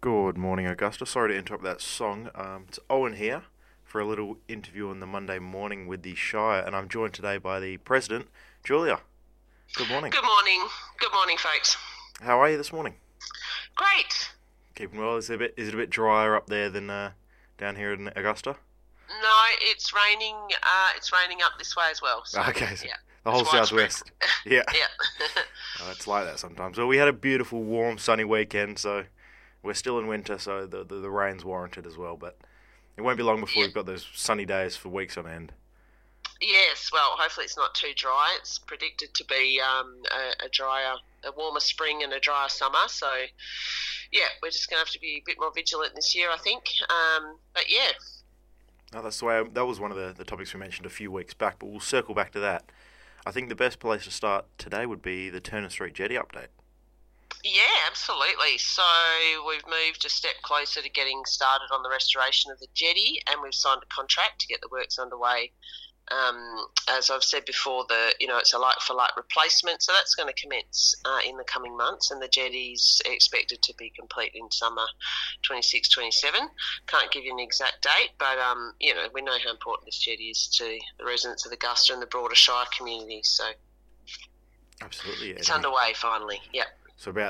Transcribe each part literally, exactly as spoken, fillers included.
Good morning, Augusta. Sorry to interrupt that song. Um, it's Owen here for a little interview on the Monday morning with the Shire, and I'm joined today by the President, Julia. Good morning. Good morning. Good morning, folks. How are you this morning? Great. Keeping well. Is it a bit, is it a bit drier up there than uh, down here in Augusta? No, it's raining. Uh, it's raining up this way as well. So, okay, so yeah, the whole it's southwest. Yeah. Yeah. Oh, it's like that sometimes. Well, we had a beautiful, warm, sunny weekend, so we're still in winter, so the the, the rain's warranted as well. But it won't be long before Yeah. we've got those sunny days for weeks on end. Yes. Well, hopefully it's not too dry. It's predicted to be um, a, a drier, a warmer spring and a drier summer. So, yeah, we're just going to have to be a bit more vigilant this year, I think. Um, but yeah. No, that's the way. That was one of the, the topics we mentioned a few weeks back, but we'll circle back to that. I think the best place to start today would be the Turner Street Jetty update. Yeah, absolutely. So we've moved a step closer to getting started on the restoration of the jetty, and we've signed a contract to get the works underway. Um, as I've said before, the you know it's a like-for-like replacement, so that's going to commence uh, in the coming months, and the jetty's expected to be complete in summer twenty-six twenty-seven. Can't give you an exact date, but um, you know we know how important this jetty is to the residents of Augusta and the broader Shire community. So Absolutely, yeah. it's underway finally. Yeah. So about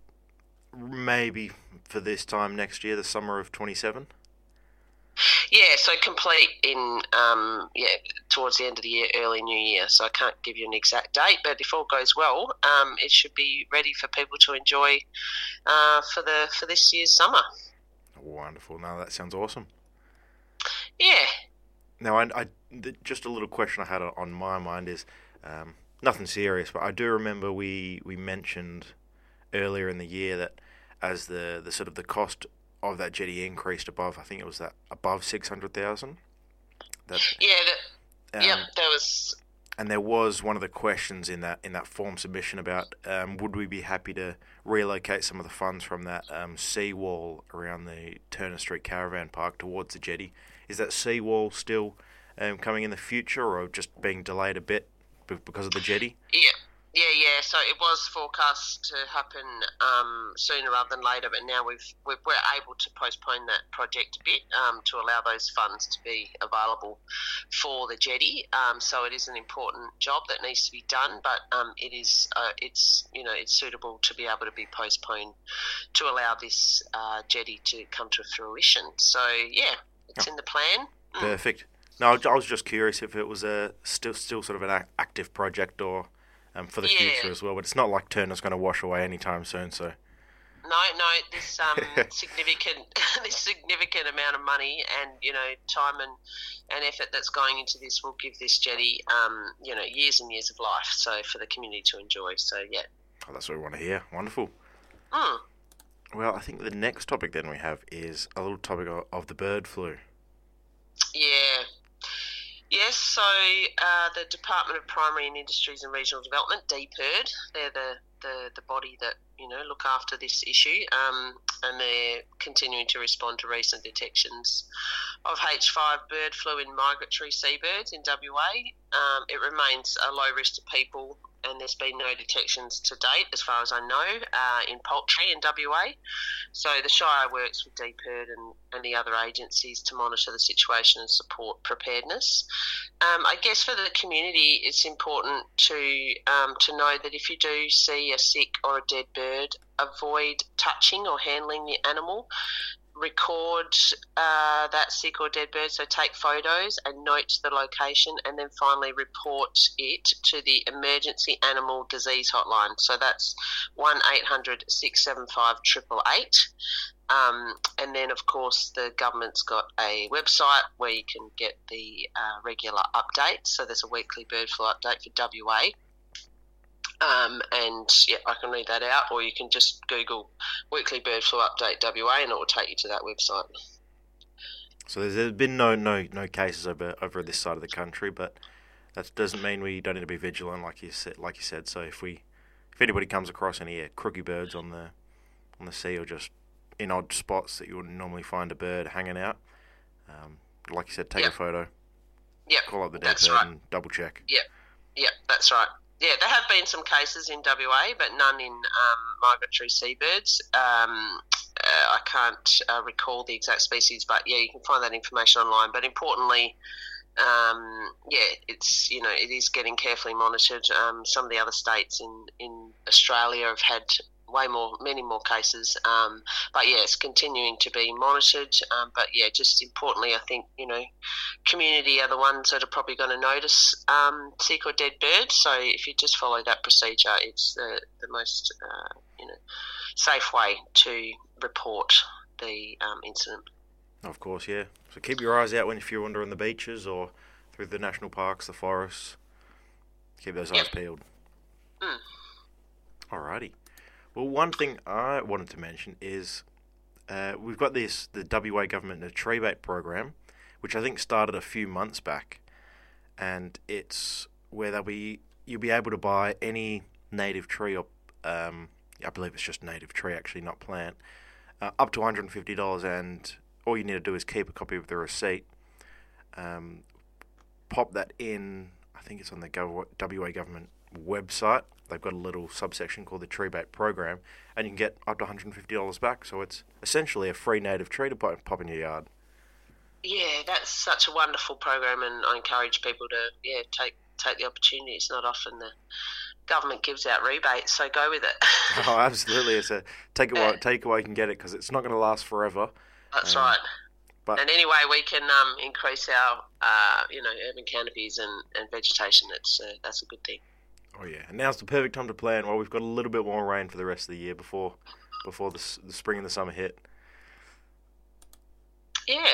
maybe for this time next year, the summer of twenty-seven. Yeah, so complete in um, yeah towards the end of the year, early New Year. So I can't give you an exact date, but if all goes well, um, it should be ready for people to enjoy uh, for the for this year's summer. Wonderful. No, that sounds awesome. Yeah. Now, I, I the, just a little question I had on my mind is um, nothing serious, but I do remember we we mentioned earlier in the year that as the, the sort of the cost of that jetty increased above, I think it was that above six hundred thousand. That Yeah. That, um, yeah. That was. And there was one of the questions in that in that form submission about um, would we be happy to relocate some of the funds from that um, seawall around the Turner Street Caravan Park towards the jetty. Is that seawall still um, coming in the future, or just being delayed a bit b- because of the jetty? Yeah. Yeah, yeah. So it was forecast to happen um, sooner rather than later, but now we've, we've we're able to postpone that project a bit um, to allow those funds to be available for the jetty. Um, so it is an important job that needs to be done, but um, it is uh, it's you know it's suitable to be able to be postponed to allow this uh, jetty to come to fruition. So yeah, it's Oh. in the plan. Mm. Perfect. No, I was- I was just curious if it was a still still sort of an ac- active project or um, for the Yeah. future as well. But it's not like Turner's going to wash away anytime soon. So No, no, this um, significant, this significant amount of money and you know time and, and effort that's going into this will give this jetty, um, you know, years and years of life. So for the community to enjoy. So yeah. oh, that's what we want to hear. Wonderful. Mm. Well, I think the next topic then we have is a little topic of, of the bird flu. Yeah. Yes, so uh, the Department of Primary and Industries and Regional Development, D P I R D, they're the, the, the body that, you know, look after this issue, um, and they're continuing to respond to recent detections of H five bird flu in migratory seabirds in W A. Um, it remains a low risk to people, and there's been no detections to date, as far as I know, uh, in poultry in W A. So the Shire works with D P I R D and, and the other agencies to monitor the situation and support preparedness. Um, I guess for the community, it's important to um, to know that if you do see a sick or a dead bird, avoid touching or handling the animal. Record uh, that sick or dead bird, so take photos and note the location, and then finally report it to the Emergency Animal Disease Hotline. So that's one eight hundred six seven five eight eight eight. Um, and then, of course, the government's got a website where you can get the uh, regular updates. So there's a weekly bird flu update for W A. Um, and yeah, I can read that out, or you can just Google Weekly Bird Flu Update W A, and it will take you to that website. So there's, there's been no, no no cases over over this side of the country, but that doesn't mean we don't need to be vigilant, like you said. Like you said, so if we if anybody comes across any uh, crooky birds on the on the sea or just in odd spots that you wouldn't normally find a bird hanging out, um, like you said, take Yep. a photo, Yep, call up the dead that's bird, right. and double check. Yep, yep, that's right. Yeah, there have been some cases in W A, but none in um, migratory seabirds. Um, uh, uh, I can't uh, recall the exact species, but yeah, you can find that information online. But importantly, um, yeah, it's you know it is getting carefully monitored. Um, some of the other states in, in Australia have had way more, many more cases. Um, but yeah, it's continuing to be monitored. Um, but yeah, just importantly, I think you know, community are the ones that are probably going to notice um, sick or dead birds. So if you just follow that procedure, it's the the most uh, you know safe way to report the um, incident. Of course, yeah. So keep your eyes out when if you're wandering the beaches or through the national parks, the forests. Keep those yep. eyes peeled. Mm. Alrighty. Well, one thing I wanted to mention is uh, we've got this the W A government a tree bait program, which I think started a few months back, and it's where they'll be you'll be able to buy any native tree or um, I believe it's just native tree actually, not plant, uh, up to one hundred fifty dollars, and all you need to do is keep a copy of the receipt, um, pop that in. I think it's on the W A government website. They've got a little subsection called the Tree Bait Program, and you can get up to one hundred fifty dollars back. So it's essentially a free native tree to pop in your yard. Yeah, that's such a wonderful program, and I encourage people to yeah take take the opportunity. It's not often the government gives out rebates, so go with it. Oh, absolutely! It's a take it while take away you can get it, because it's not going to last forever. That's um, right. But and anyway, we can um, increase our uh, you know urban canopies and, and vegetation. That's uh, that's a good thing. Oh yeah, and now's the perfect time to plant. Well, we've got a little bit more rain for the rest of the year before before the, the spring and the summer hit. Yeah.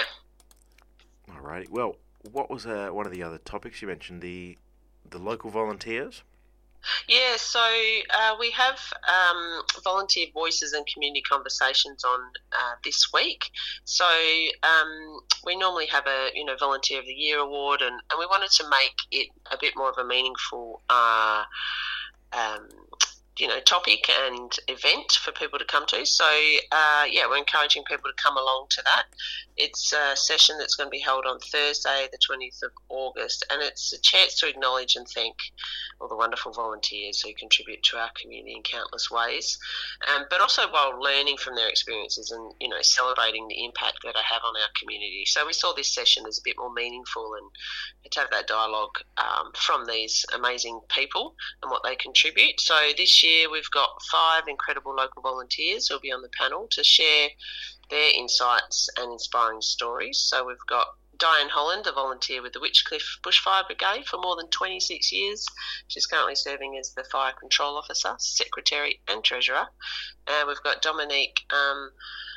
Alrighty. Well, what was uh, one of the other topics you mentioned? The the local volunteers. Yeah, so uh, we have um, volunteer voices and community conversations on uh, this week. So um, we normally have a you know volunteer of the year award, and, and we wanted to make it a bit more of a meaningful uh, um, you know topic and event for people to come to. So uh, yeah, we're encouraging people to come along to that. It's a session that's going to be held on Thursday, the twentieth of August, and it's a chance to acknowledge and thank all the wonderful volunteers who contribute to our community in countless ways, um, but also while learning from their experiences and, you know, celebrating the impact that they have on our community. So we saw this session as a bit more meaningful and to have that dialogue um, from these amazing people and what they contribute. So this year we've got five incredible local volunteers who will be on the panel to share their insights and inspiring stories. So we've got Diane Holland, a volunteer with the Witchcliffe Bushfire Brigade for more than twenty-six years. She's currently serving as the Fire Control Officer, Secretary and Treasurer. And we've got Dominique um,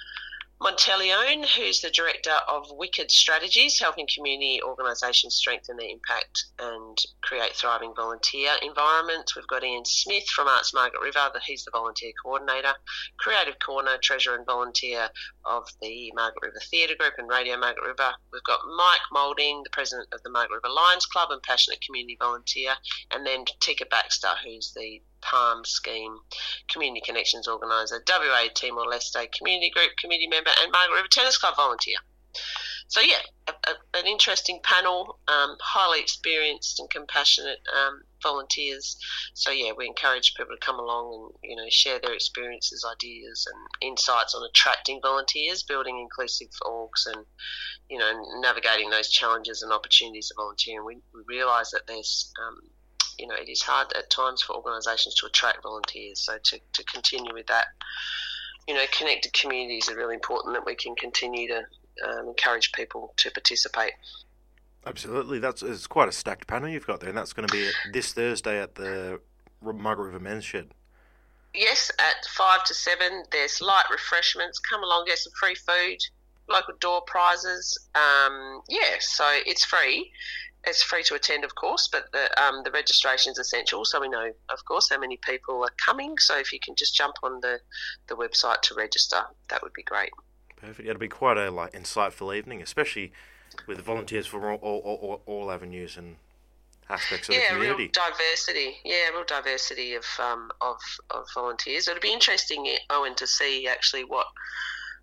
Monteleone, who's the Director of Wicked Strategies, helping community organisations strengthen their impact and create thriving volunteer environments. We've got Ian Smith from Arts Margaret River, he's the Volunteer Coordinator, Creative Corner, Treasurer and Volunteer of the Margaret River Theatre Group and Radio Margaret River. We've got Mike Moulding, the President of the Margaret River Lions Club and passionate community volunteer, and then Tika Baxter, who's the Palm Scheme Community Connections Organiser, W A Timor-Leste Community Group Committee Member and Margaret River Tennis Club volunteer. So yeah, a, a, an interesting panel, um, highly experienced and compassionate um, volunteers. So yeah, we encourage people to come along and you know share their experiences, ideas and insights on attracting volunteers, building inclusive orgs and you know navigating those challenges and opportunities of volunteering. We, we realise that there's um, you know, it is hard at times for organisations to attract volunteers. So to, to continue with that, you know, connected communities are really important that we can continue to um, encourage people to participate. Absolutely. That's it's quite a stacked panel you've got there, and that's going to be this Thursday at the Margaret River Men's Shed. Yes, at five to seven. There's light refreshments. Come along, get some free food, local door prizes. Um, yeah, so it's free. It's free to attend, of course, but the um, the registration is essential, so we know, of course, how many people are coming. So if you can just jump on the, the website to register, that would be great. Perfect. It'll be quite a like insightful evening, especially with volunteers from all all, all, all avenues and aspects of yeah, the community. Yeah, real diversity. Yeah, real diversity of um of, of volunteers. It'll be interesting, Owen, to see actually what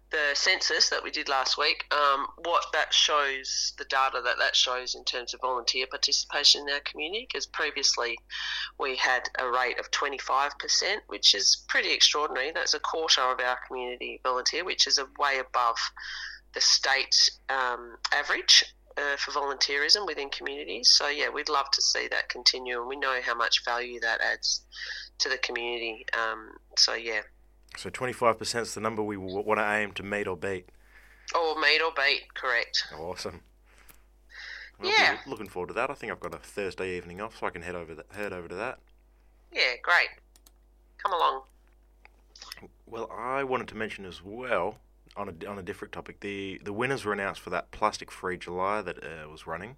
the census that we did last week, um, what that shows, the data that that shows in terms of volunteer participation in our community, because previously we had a rate of twenty-five percent, which is pretty extraordinary. That's a quarter of our community volunteer, which is a way above the state um, average uh, for volunteerism within communities. So, yeah, we'd love to see that continue, and we know how much value that adds to the community. Um, so, yeah. So twenty-five percent is the number we w- want to aim to meet or beat. Or meet or beat, correct. Awesome. Well, yeah. Looking forward to that. I think I've got a Thursday evening off, so I can head over that, head over to that. Yeah, great. Come along. Well, I wanted to mention as well, on a, on a different topic, the, the winners were announced for that plastic-free July that uh, was running.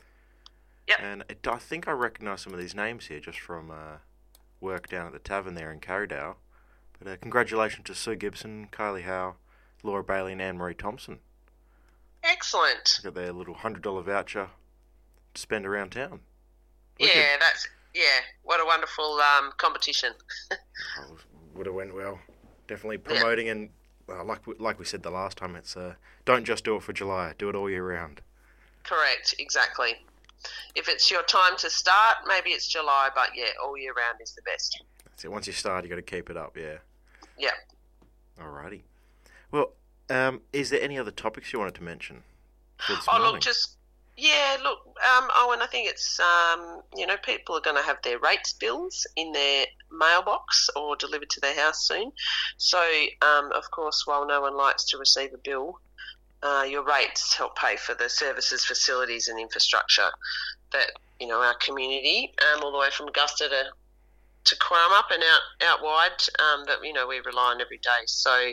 Yep. And it, I think I recognise some of these names here just from uh, work down at the tavern there in Carrydale. But uh, congratulations to Sue Gibson, Kylie Howe, Laura Bailey and Anne-Marie Thompson. Excellent. Got their little one hundred dollars voucher to spend around town. Wicked. Yeah, that's yeah. What a wonderful um, competition. Oh, would have went well. Definitely promoting yeah. and uh, like we, like we said the last time, it's uh, don't just do it for July, do it all year round. Correct, exactly. If it's your time to start, maybe it's July, but yeah, all year round is the best. So once you start, you got to keep it up, yeah. Yeah. Alrighty. Well, um, is there any other topics you wanted to mention? Oh, morning? Look, just yeah, look, um, Owen. I think it's um, you know, people are going to have their rates bills in their mailbox or delivered to their house soon. So, um, of course, while no one likes to receive a bill, uh, your rates help pay for the services, facilities, and infrastructure that you know our community, um, all the way from Augusta to. to Quamup and out, out wide um, that, you know, we rely on every day. So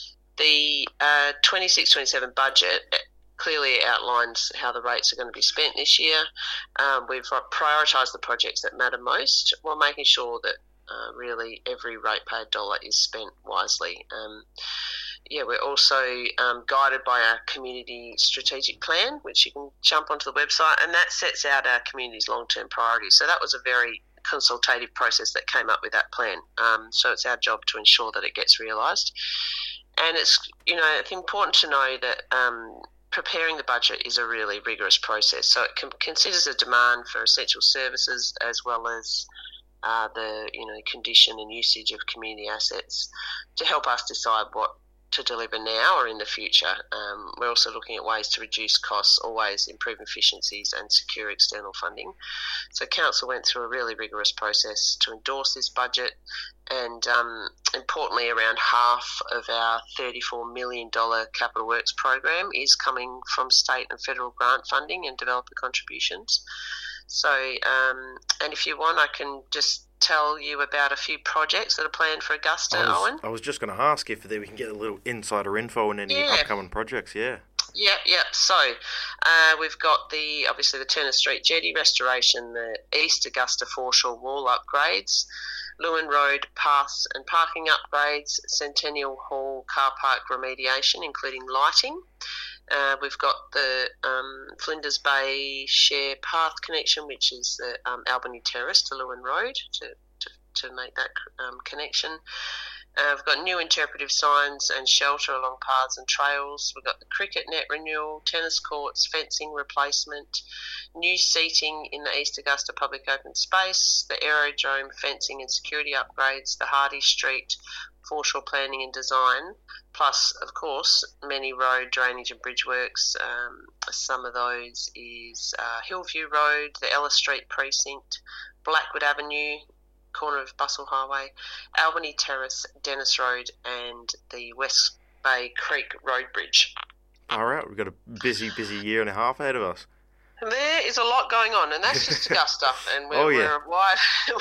the uh, twenty-six twenty-seven budget clearly outlines how the rates are going to be spent this year. Um, we've prioritised the projects that matter most while making sure that uh, really every rate-paid dollar is spent wisely. Um, yeah, we're also um, guided by our community strategic plan, which you can jump onto the website, and that sets out our community's long-term priorities. So that was a very consultative process that came up with that plan. Um, so it's our job to ensure that it gets realised. And it's, you know, it's important to know that um, preparing the budget is a really rigorous process. So it can, considers the demand for essential services as well as uh, the, you know, condition and usage of community assets to help us decide what to deliver now or in the future. Um, we're also looking at ways to reduce costs, always improve efficiencies and secure external funding. So Council went through a really rigorous process to endorse this budget, and um, importantly around half of our thirty-four million dollars capital works program is coming from state and federal grant funding and developer contributions. So, um, and if you want, I can just tell you about a few projects that are planned for Augusta, I was, Owen. I was just going to ask if we can get a little insider info on any yeah. upcoming projects, yeah. Yeah, yeah. So uh, we've got the, obviously the Turner Street jetty restoration, the East Augusta foreshore wall upgrades, Lewin Road paths and parking upgrades, Centennial Hall car park remediation, including lighting. Uh, we've got the um, Flinders Bay Share Path connection, which is the um, Albany Terrace to Lewin Road to, to, to make that um, connection. Uh, we've got new interpretive signs and shelter along paths and trails. We've got the cricket net renewal, tennis courts, fencing replacement, new seating in the East Augusta public open space, the aerodrome fencing and security upgrades, the Hardy Street foreshore planning and design, plus, of course, many road drainage and bridge works. Um, some of those is uh, Hillview Road, the Ellis Street precinct, Blackwood Avenue, corner of Bustle Highway, Albany Terrace, Dennis Road, and the West Bay Creek Road Bridge. All right, we've got a busy, busy year and a half ahead of us. There is a lot going on, and that's just Augusta, and we're, oh, yeah. we're wide.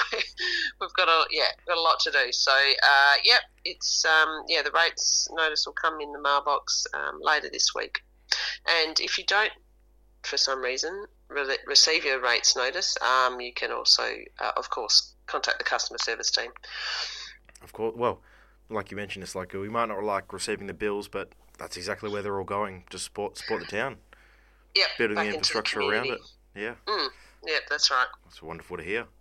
We've got a yeah, got a lot to do. So, uh, yep, it's um, yeah, the rates notice will come in the mailbox um, later this week, and if you don't, for some reason, re- receive your rates notice, um, you can also, uh, of course, contact the customer service team. Of course, well, like you mentioned, it's like we might not like receiving the bills, but that's exactly where they're all going to support support the town. Yep, building the infrastructure the around it. Yeah. Mm, yep, that's right. That's wonderful to hear.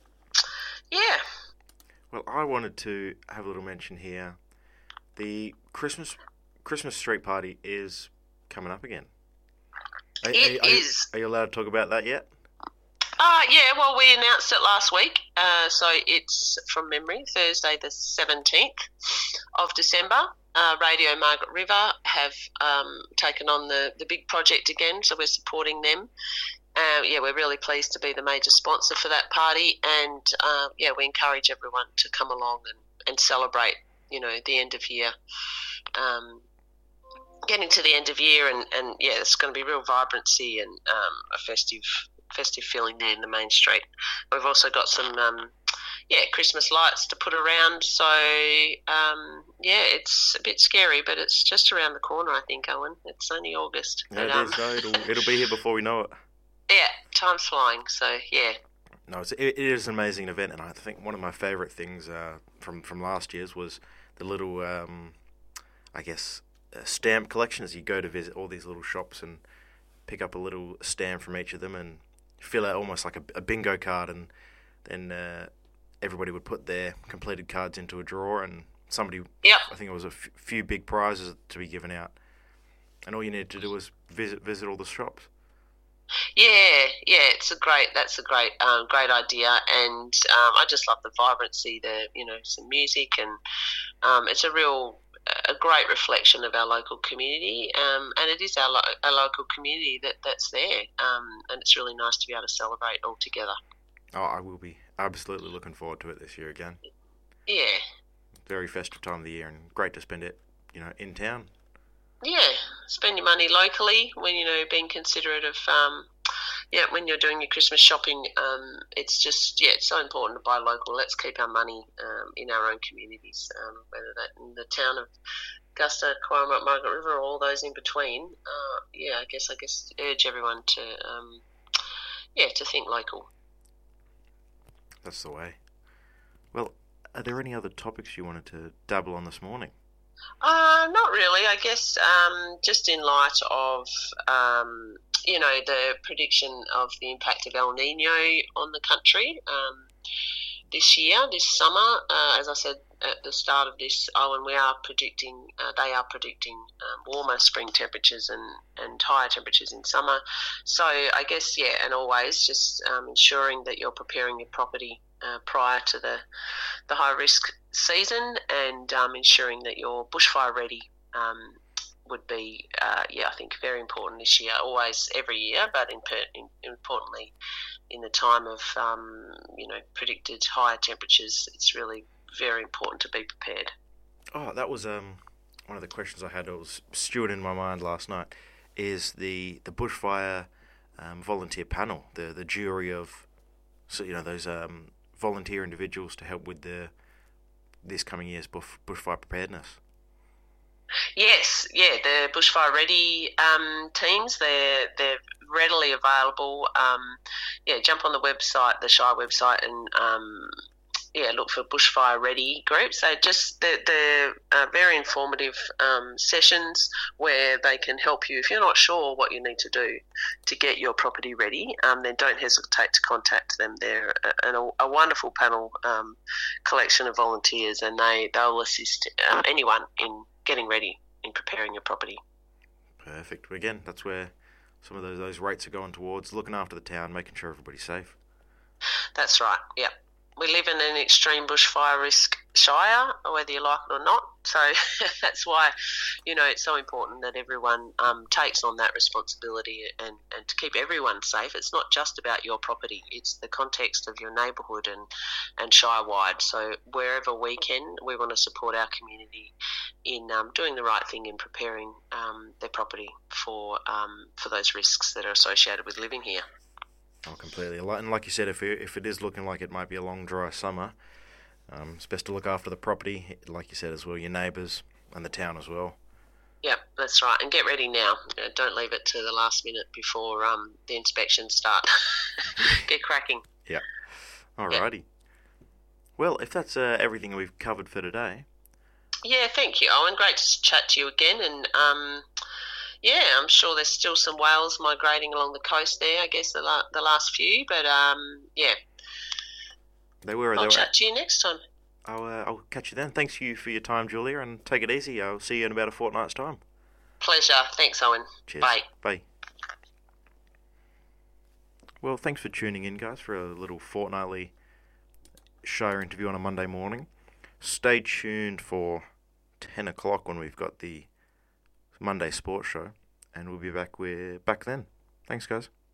Yeah. Well, I wanted to have a little mention here. The Christmas Christmas street party is coming up again. Are, It are, are, is. Are you allowed to talk about that yet? Uh, yeah, well, we announced it last week. Uh, so it's, from memory, Thursday the seventeenth of December. Uh, Radio Margaret River have um, taken on the, the big project again, so we're supporting them. Uh, yeah, we're really pleased to be the major sponsor for that party, and uh, yeah, we encourage everyone to come along and, and celebrate, you know, the end of year. Um, getting to the end of year, and, and yeah, it's going to be real vibrancy and um, a festive festive feeling there in the main street. We've also got some um, yeah Christmas lights to put around, so um, yeah, it's a bit scary, but it's just around the corner, I think, Owen. It's only August. Yeah, but, it um, is, though. It'll, it'll be here before we know it. Yeah, time's flying, so yeah. No, it's, it, it is an amazing event, and I think one of my favourite things uh, from, from last year's was the little, um, I guess, uh, stamp collection as you go to visit all these little shops and pick up a little stamp from each of them and fill out almost like a, a bingo card, and then uh, everybody would put their completed cards into a drawer, and somebody, Yep. I think it was a f- few big prizes to be given out, and all you needed to do was visit visit all the shops. Yeah, yeah, it's a great. That's a great, um, great idea, and um, I just love the vibrancy. The you know some music, and um, it's a real, a great reflection of our local community, um, and it is our, lo- our local community that, that's there, um, and it's really nice to be able to celebrate all together. Oh, I will be absolutely looking forward to it this year again. Yeah, Very festive time of the year, and great to spend it, you know, in town. yeah. Spend your money locally when you know being considerate of. Um, Yeah, when you're doing your Christmas shopping, um, it's just, yeah, it's so important to buy local. Let's keep our money um, in our own communities, um, whether that in the town of Augusta, Coimbra, Margaret River, or all those in between. Uh, yeah, I guess I guess urge everyone to, um, yeah, to think local. That's the way. Well, are there any other topics you wanted to dabble on this morning? Uh, not really. I guess um, just in light of um, you know the prediction of the impact of El Nino on the country um, this year, this summer. Uh, as I said at the start of this, Owen, we are predicting. Uh, they are predicting um, warmer spring temperatures and, and higher temperatures in summer. So I guess yeah, and always just um, ensuring that you're preparing your property uh, prior to the the high risk season, and um, ensuring that you're bushfire ready um, would be, uh, yeah, I think very important this year. Always, every year, but in, in, importantly, in the time of um, you know predicted higher temperatures, it's really very important to be prepared. Oh, that was um one of the questions I had. It was stewing in my mind last night. Is the the bushfire um, volunteer panel, the the jury of, so you know those um, volunteer individuals to help with the this coming year's bush, bushfire preparedness? Yes, yeah, the bushfire ready um, teams, they're they're readily available. Um, yeah, jump on the website, the Shire website, and um, yeah, look for bushfire ready groups. They just they're, they're uh, very informative um, sessions where they can help you if you're not sure what you need to do to get your property ready. Um, then don't hesitate to contact them. They're a, a, a wonderful panel um, collection of volunteers, and they they'll assist um, anyone in getting ready in preparing your property. Perfect. Again, that's where some of those those rates are going towards, looking after the town, making sure everybody's safe. That's right. Yep. We live in an extreme bushfire risk shire, whether you like it or not. So that's why, you know, it's so important that everyone um, takes on that responsibility and, and to keep everyone safe. It's not just about your property. It's the context of your neighbourhood and, and shire-wide. So wherever we can, we want to support our community in um, doing the right thing in preparing um, their property for um, for those risks that are associated with living here. Oh, completely. And like you said, if it, if it is looking like it might be a long, dry summer, um, it's best to look after the property, like you said as well, your neighbours and the town as well. Yep, that's right. And get ready now. Uh, don't leave it to the last minute before um, the inspections start. Get cracking. Yeah. Alrighty. Yep. Well, if that's uh, everything we've covered for today. Yeah, thank you, Owen. Great to chat to you again. And um, yeah, I'm sure there's still some whales migrating along the coast there, I guess, the, la- the last few. But, um, yeah. They were. I'll they chat were, to you next time. I'll, uh, I'll catch you then. Thanks you for your time, Julia, and take it easy. I'll see you in about a fortnight's time. Pleasure. Thanks, Owen. Cheers. Bye. Bye. Well, thanks for tuning in, guys, for a little fortnightly show interview on a Monday morning. Stay tuned for ten o'clock when we've got the Monday Sports Show, and we'll be back with back then. Thanks, guys.